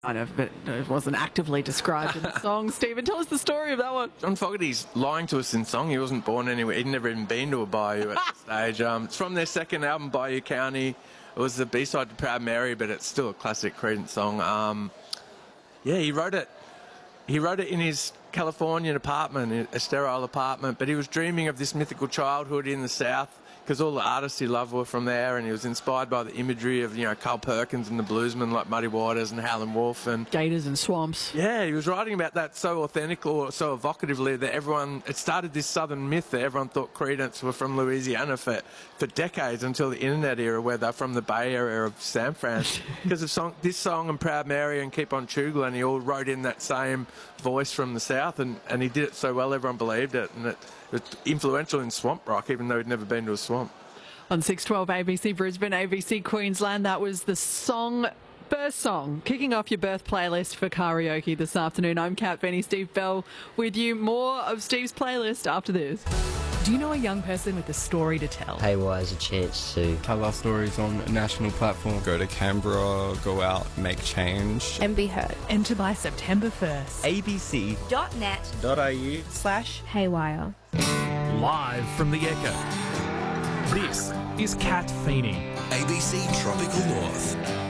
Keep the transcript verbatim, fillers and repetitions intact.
kind of, but it wasn't actively described in the song. Stephen, tell us the story of that one. John Fogerty's lying to us in song. He wasn't born anywhere. He'd never even been to a bayou at the stage. Um, it's from their second album, Bayou County. It was the B-side to Proud Mary, but it's still a classic Creedence song. Um, yeah, he wrote it. He wrote it in his Californian apartment, a sterile apartment, but he was dreaming of this mythical childhood in the South because all the artists he loved were from there, and he was inspired by the imagery of, you know, Carl Perkins and the bluesmen like Muddy Waters and Howlin' Wolf and Gators and swamps. Yeah, he was writing about that so authentic or so evocatively that everyone, it started this southern myth that everyone thought Creedence were from Louisiana for, for decades until the internet era where they're from the Bay Area of San Fran. Because of song, this song and Proud Mary and Keep on Chugling, he all wrote in that same voice from the South, and, and he did it so well everyone believed it, and it, it was influential in swamp rock even though he'd never been to a swamp. On six twelve A B C Brisbane, A B C Queensland, that was the song, birth song, kicking off your birth playlist for karaoke this afternoon. I'm Kat Benny, Steve Bell with you. More of Steve's playlist after this. Do you know a young person with a story to tell? Haywire has a chance to tell our stories on a national platform. Go to Canberra, go out, make change. And be heard. Enter by September first. abc dot net dot a u slash Haywire. Live from the Echo. This is Kat Feeney. A B C Tropical North.